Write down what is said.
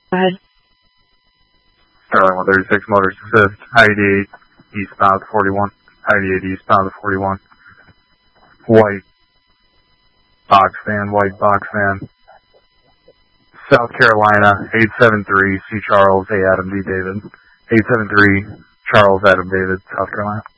Go ahead. Starling 136, motors assist, ID8, eastbound 41, ID8 eastbound 41. White box van. South Carolina, 873, C. Charles, A. Adam D. David. 873, Charles Adam David, South Carolina.